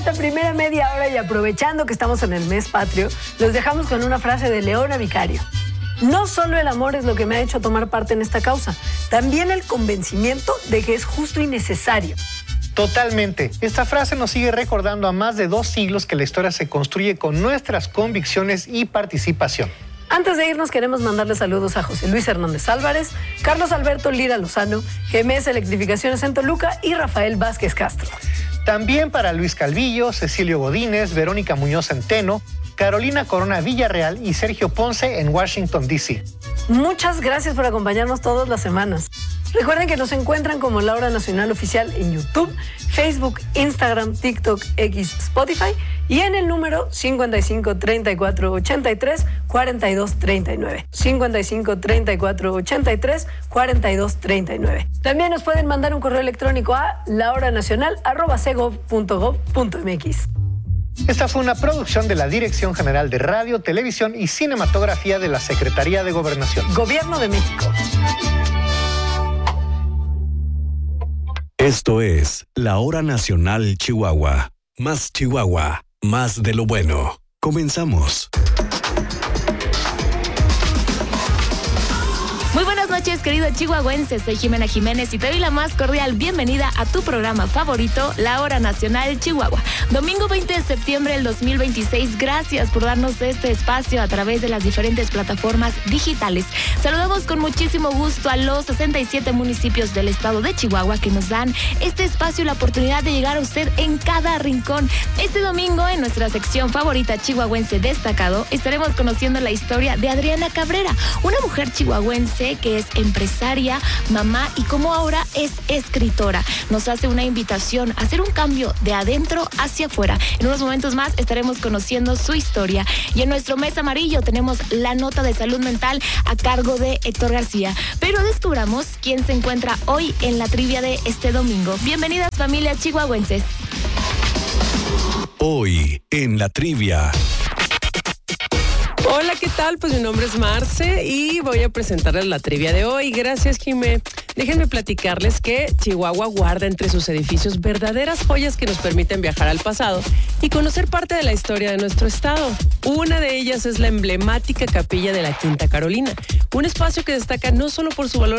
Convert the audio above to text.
esta primera media hora y aprovechando que estamos en el mes patrio, los dejamos con una frase de Leona Vicario. No solo el amor es lo que me ha hecho tomar parte en esta causa, también el convencimiento de que es justo y necesario. Totalmente. Esta frase nos sigue recordando a más de 2 siglos que la historia se construye con nuestras convicciones y participación. Antes de irnos queremos mandarle saludos a José Luis Hernández Álvarez, Carlos Alberto Lira Lozano, GMS Electrificaciones en Toluca y Rafael Vázquez Castro. También para Luis Calvillo, Cecilio Godínez, Verónica Muñoz Centeno, Carolina Corona Villarreal y Sergio Ponce en Washington, D.C. Muchas gracias por acompañarnos todas las semanas. Recuerden que nos encuentran como La Hora Nacional Oficial en YouTube, Facebook, Instagram, TikTok, X, Spotify y en el número 55 34 83 42 39. 55 34 83 42 39. También nos pueden mandar un correo electrónico a lahoranacional@cegov.gov.mx. Esta fue una producción de la Dirección General de Radio, Televisión y Cinematografía de la Secretaría de Gobernación. Gobierno de México. Esto es La Hora Nacional Chihuahua. Más Chihuahua, más de lo bueno. Comenzamos. Muy buenas noches, querido chihuahuense. Soy Jimena Jiménez y te doy la más cordial bienvenida a tu programa favorito, La Hora Nacional Chihuahua. Domingo 20 de septiembre del 2026. Gracias por darnos este espacio a través de las diferentes plataformas digitales. Saludamos con muchísimo gusto a los 67 municipios del estado de Chihuahua que nos dan este espacio y la oportunidad de llegar a usted en cada rincón. Este domingo, en nuestra sección favorita chihuahuense destacado, estaremos conociendo la historia de Adriana Cabrera, una mujer chihuahuense que es empresaria, mamá y como ahora es escritora. Nos hace una invitación a hacer un cambio de adentro hacia afuera. En unos momentos más estaremos conociendo su historia. Y en nuestro mes amarillo tenemos la nota de salud mental a cargo de Héctor García. Pero descubramos quién se encuentra hoy en la trivia de este domingo. Bienvenidas, familias chihuahuenses. Hoy en la trivia. Hola, ¿qué tal? Pues mi nombre es Marce y voy a presentarles la trivia de hoy. Gracias, Jimé. Déjenme platicarles que Chihuahua guarda entre sus edificios verdaderas joyas que nos permiten viajar al pasado y conocer parte de la historia de nuestro estado. Una de ellas es la emblemática capilla de la Quinta Carolina, un espacio que destaca no solo por su valor